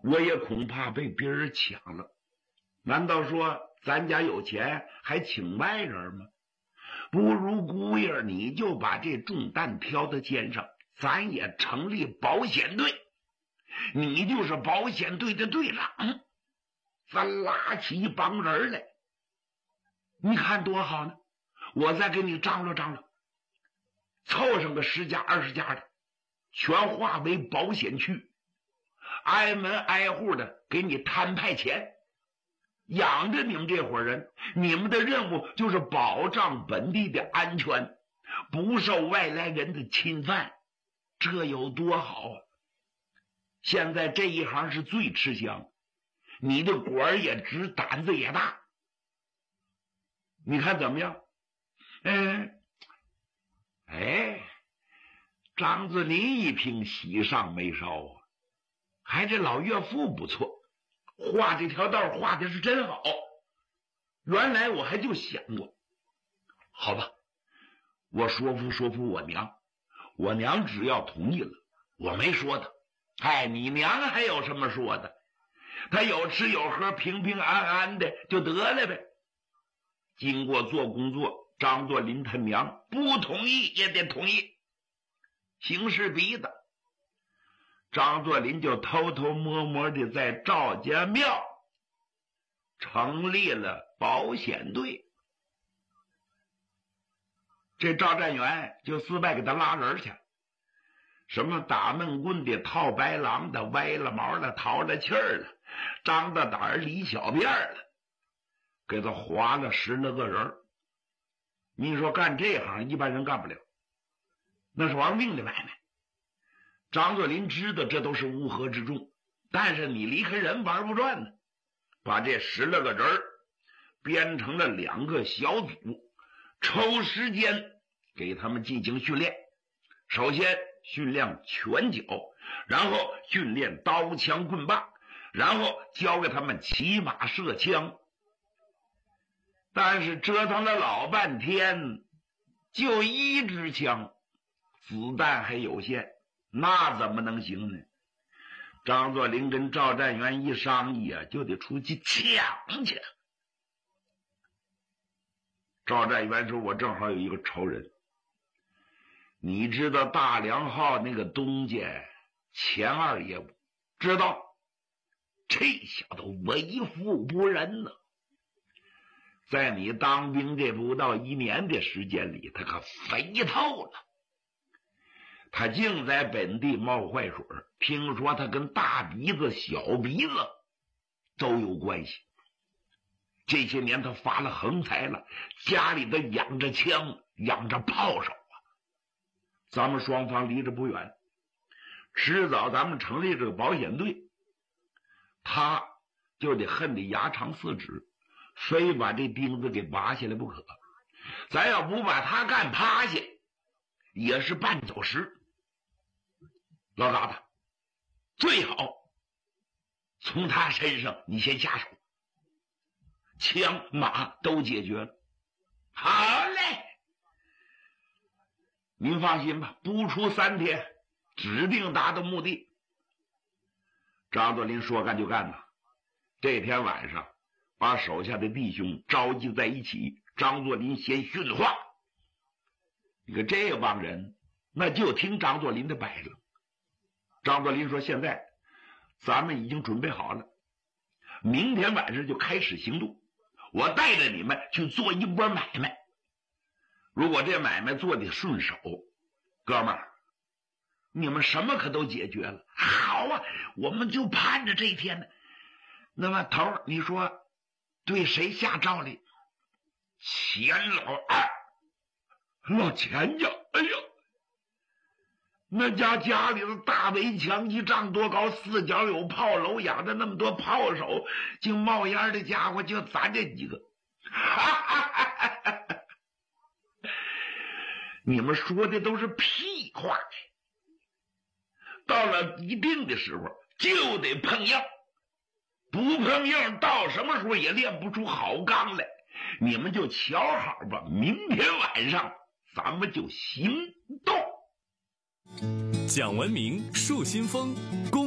我也恐怕被别人抢了。难道说咱家有钱还请外人吗？不如姑爷你就把这重担挑到肩上，咱也成立保险队，你就是保险队的队长，咱拉起一帮人来，你看多好呢！我再给你张罗张罗，凑上个10家20家的，全划为保险区，挨门挨户的给你摊派钱，养着你们这伙人。你们的任务就是保障本地的安全，不受外来人的侵犯，这有多好啊！现在这一行是最吃香，你的果儿也直，胆子也大，你看怎么样？张子林一听喜上眉梢啊，还这老岳父不错，画这条道画的是真好。原来我还就想过，好吧，我说服我娘，我娘只要同意了，我没说的。你娘还有什么说的？她有吃有喝，平平安安的就得了呗。经过做工作，张作霖他娘不同意也得同意，形势逼的，张作霖就偷偷摸摸的在赵家庙成立了保险队。这赵占元就四外给他拉人去，什么打闷棍的、套白狼的、歪了毛的、淘了气儿了、张大胆儿、李小辫了，给他划了10来个人。你说干这行一般人干不了，那是玩命的买卖。张作霖知道这都是乌合之众，但是你离开人玩不转呢，把这10来个人编成了2个小组，抽时间给他们进行训练。首先训练拳脚，然后训练刀枪棍棒，然后教给他们骑马射枪。但是折腾了老半天，就1支枪，子弹还有限，那怎么能行呢？张作霖跟赵占元一商议啊，就得出去抢去。赵占元说，我正好有一个仇人，你知道大梁号那个东家钱二爷不知道？这小子为富不仁呢，在你当兵这不到1年的时间里，他可肥透了。他净在本地冒坏水，听说他跟大鼻子小鼻子都有关系。这些年他发了横财了，家里头养着枪，养着炮手啊。咱们双方离着不远，迟早咱们成立这个保险队，他就得恨得牙长4指，非把这钉子给拔下来不可。咱要不把他干趴下，也是绊脚石。老嘎子，最好从他身上你先下手，枪马都解决了。好嘞，您放心吧，不出3天，指定达到目的。张作霖说干就干呐，这天晚上把手下的弟兄召集在一起，张作霖先训话。你看这帮人那就听张作霖的摆了。张作霖说，现在咱们已经准备好了，明天晚上就开始行动，我带着你们去做一波买卖。如果这买卖做得顺手，哥们儿，你们什么可都解决了。好啊，我们就盼着这一天呢。那么头儿，你说对谁下诏令？钱老二，老钱家，哎呦，那家里的大围墙一丈多高，4角有炮楼，养着那么多炮手，净冒烟的家伙就咱这几个。你们说的都是屁话，到了一定的时候就得碰硬，不碰硬到什么时候也练不出好钢来。你们就瞧好吧，明天晚上咱们就行动。 讲文明树新风，公